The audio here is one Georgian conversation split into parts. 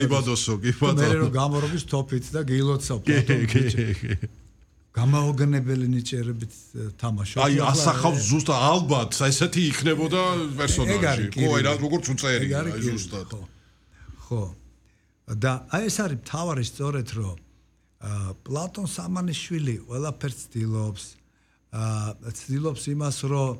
იბადოსო, კი ბატონო. მე რომ გამორობის თოფით და გილოცავ ბიჭი. გამაოგნებელი ნიჭიერებით თამაშობ. აი ასახავს ზუსტად ალბათ ესეთი იქნებოდა პერსონაჟი. ხო, აი როგორც უწერია ზუსტად. ხო. და აი ეს არის თავარი სწორედ რომ პლატონ სამანიშვილი ყველაფერს ცდილობს იმას რომ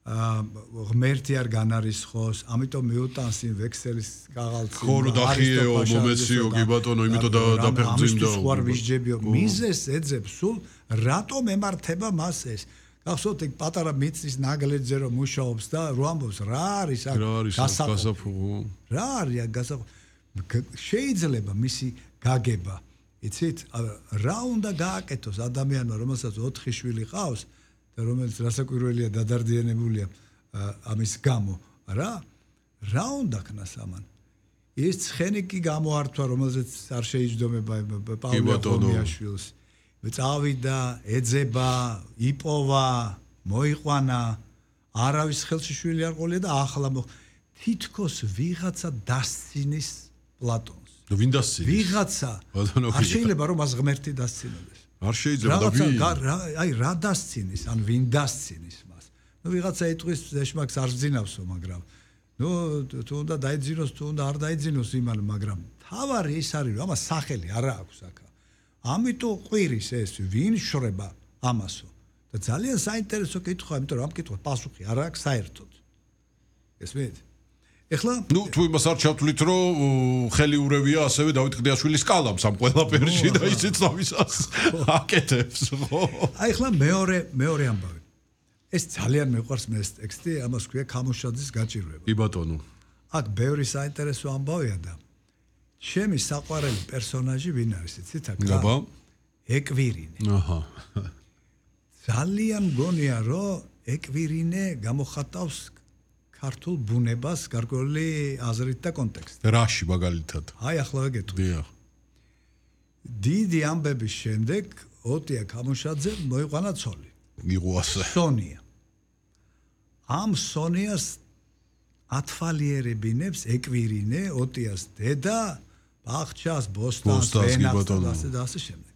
ღმერთი არ განარისხოს, ამიტომ მიუტანს იმ ვექსელის კაღალცი. ხო, რომ დახიეო, მომეციო, კი ბატონო, იმიტომ დაფეხმძიმდა. ამისთვის ხوار ვისჯებიო. მიზეს ეძებს სულ რატომ ემართება მას ეს? გახსოვთ იქ პატარა მიწის ნაგლეძზე რომ მუშაობს და რო ამბობს რა არის აქ გასაფუღო. რა არის აქ გასაფუღო? შეიძლება მისი გაგება, იცით? რა უნდა გააკეთოს ადამიანმა, რომელსაც 4 შვილი ყავს? და რომელიც რასაკვირველია დადარდიანებულია ამის გამო რა უნდა ქნას ამან ეს ცხენი კი გამოართვა რომელზეც არ შეიჯდომება პავლე ხომიაშვილს წავიდა ეძება იპოვა მოიყვანა არავის ხელში შვილი არ ყოლია და ახლა თითქოს ვიღაცა დასცინის პლატონს ვინ დასცინის ვიღაცა არ შეიძლება რომ მას ღმერთი დასცინოდეს არ შეიძლება და ვინ აი რა დასცინის ან ვინ დასცინის მას ნუ ვიღაცა იტყვის ეშმაკს არ ძინავსო მაგრამ ნუ თუ უნდა დაიძინოს თუ უნდა არ დაიძინოს იმან მაგრამ თავარი ის არის რომ ამას სახელი არა აქვს აქა ამიტომ ყვირის ეს ვინ შრება ამასო და ძალიან საინტერესო კითხვა იმიტომ რომ ამ კითხვა პასუხი არ აქვს საერთოდ ესმით ეხლა ნუ თუ იმას არ ჩავთვლით რომ ხელი ურევია ასევე დავით ყდიაშვილის კალამს ამ ყველაფერში და ისიც თავისას აკეთებს ხო აი ეხლა მეორე ამბავი ეს ძალიან მეყვარს მე ეს ტექსტი ამას ქვია ქამოშაძის გაჭირვება კი ბატონო აქ ბევრი საინტერესო ამბავია და ჩემი საყვარელი პერსონაჟი ვინ არის იცით აქ აბა ეკვირინე აჰა ძალიან მგონია რომ ეკვირინე გამოხატავს ქართულ ბუნებას გარკვეული აზრით და კონტექსტით. რაში მაგალითად? აი ახლა ვეგეთქვი. დიახ. დიდი ამბების შემდეგ ოტია ქამოშაძე მოიყვანა ცოლი. მიღუასე. სონია. ამ სონიას ათვალიერებინებს ეკვირინე ოტიას დედა ბახჩას ბოსტანს ვენახს და ასე შემდეგ.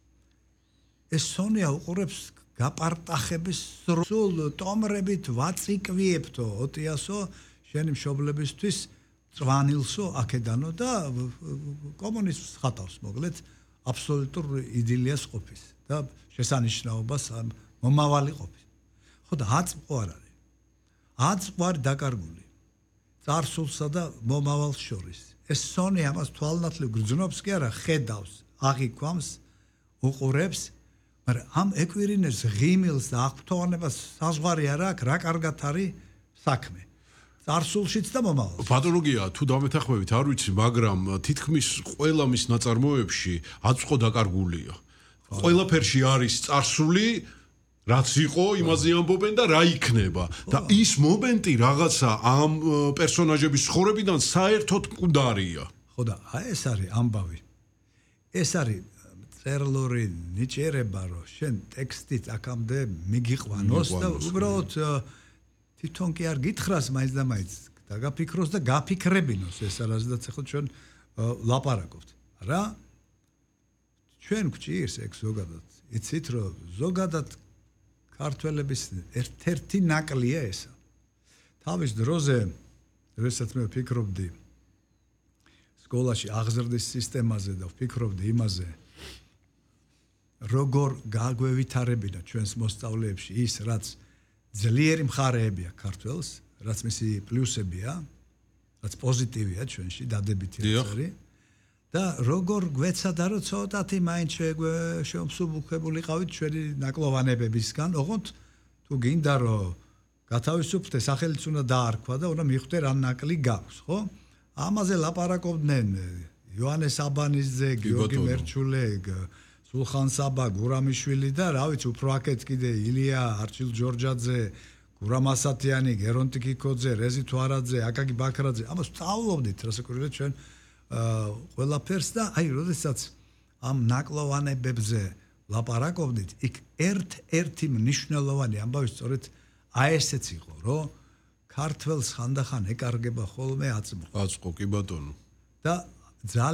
ეს სონია უყურებს გაპარტახების სრულ ტომრებით ვაწიკვიებთო ოტიასო შენი მშობლებისთვის წვანილსო აქედანო და კომუნიზმს ხატავს მოგლეთ აბსოლუტურ იდილიას ყოფის და შესანიშნაობას მომავალი ყოფის ხო და აწმყო არ არის აწმყო არის დაკარგული წარსულსა და მომავალს შორის ეს სონი ამას თვალნათლივ გრძნობს კი არა ხედავს აღიქვამს უყურებს მაგრამ ამ ეკვირინეს ღიმილს და აღფრთოვანებას საზღვარი არ აქვს, რა კარგად არის საქმე. წარსულშიც და მომავალში. პათოლოგია თუ დამეთანხმებით არ ვიცი, მაგრამ თითქმის ყველა მის ნაწარმოებში აწმყო დაკარგულია. ყველაფერში არის წარსული, რაც იყო, იმაზე ამბობენ და რა იქნება. და ის მომენტი რაღაცა ამ პერსონაჟების ცხოვრებიდან საერთოდ მკვდარია. ხო და აი ეს არის ამბავი. ეს არის წერლური ნიჭიერება რომ შენ ტექსტით აქამდე მიგიყვანოს და უბრალოდ თვითონ კი არ გითხრას მაინც და მაინც დაგაფიქროს და გაფიქრებინოს ეს არასდროს ახლა ჩვენ ლაპარაკობთ რა ჩვენ გვჭირს ეგ ზოგადად იცით რომ ზოგადად ქართველების ერთ-ერთი ნაკლია ესა თავის დროზე როდესაც მე ვფიქრობდი სკოლაში აღზრდის სისტემაზე და ვფიქრობდი იმაზე როგორ გაგვევითარებინა ჩვენს მოსწავლეებში ის რაც ძლიერი მხარეებია ქართველს, რაც მისი პლუსებია, რაც პოზიტივია ჩვენში დადებითი არის და როგორ გვეცადა რომ ცოტათი მაინც შემსუბუქებულიყავით ჩვენი ნაკლოვანებებისგან, ოღონდ თუ გინდა რომ გათავისუფლდე სახელიც უნდა დაარქვა და უნდა მიხვდე რა ნაკლი გაქვს, ხო? ამაზე ლაპარაკობდნენ იოანე საბანიძე, გიორგი მერჩულე სულხან საბა, გურამიშვილი და რა ვიცი, უფრო აქეთ კიდე ილია არჩილ ჯორჯაძე, გურამ ასათიანი, გერონტი კიკოძე, რეზი თვარაძე, აკაკი ბაქრაძე, ამას ვსწავლობდით, რასაკვირველია ჩვენ ყველაფერს და აი, როდესაც ამ ნაკლოვანებებზე ლაპარაკობდით, იქ ერთ-ერთი მნიშვნელოვანი ამბავი სწორედ აი ესეც იყო, რომ ქართველს ხანდახან ეკარგება ხოლმე აწმყო. აწმყო, კი ბატონო. და